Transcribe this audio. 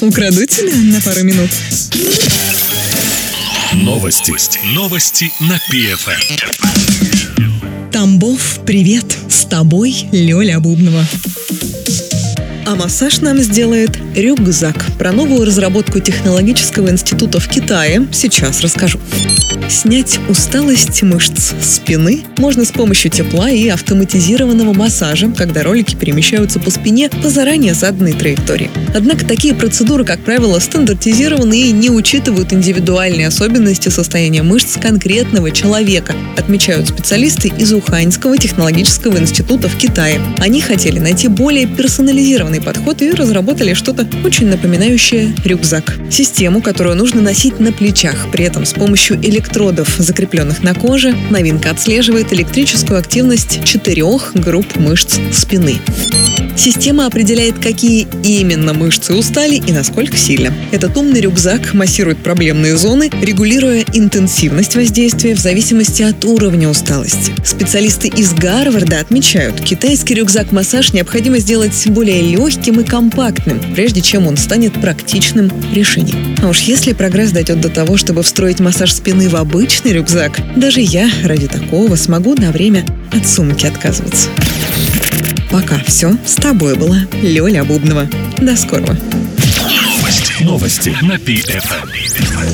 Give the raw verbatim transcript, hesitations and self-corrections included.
Украду тебя на пару минут. Новости. Новости на пи эф эм. Тамбов, привет! С тобой Лёля Бубнова. А массаж нам сделает рюкзак. Про новую разработку технологического института в Китае сейчас расскажу. Снять усталость мышц спины можно с помощью тепла и автоматизированного массажа, когда ролики перемещаются по спине по заранее заданной траектории. Однако такие процедуры, как правило, стандартизированы и не учитывают индивидуальные особенности состояния мышц конкретного человека, отмечают специалисты из Уханьского технологического института в Китае. Они хотели найти более персонализированный подход и разработали что-то очень напоминающее рюкзак. Систему, которую нужно носить на плечах, при этом с помощью электродов, закрепленных на коже, новинка отслеживает электрическую активность четырех групп мышц спины. Система определяет, какие именно мышцы устали и насколько сильно. Этот умный рюкзак массирует проблемные зоны, регулируя интенсивность воздействия в зависимости от уровня усталости. Специалисты из Гарварда отмечают, китайский рюкзак-массаж необходимо сделать более легким и компактным, прежде чем он станет практичным решением. А уж если прогресс дойдет до того, чтобы встроить массаж спины в обычный рюкзак, даже я ради такого смогу на время от сумки отказываться. Пока все. С тобой была Лёля Бубнова. До скорого. Новости на пи эф эм.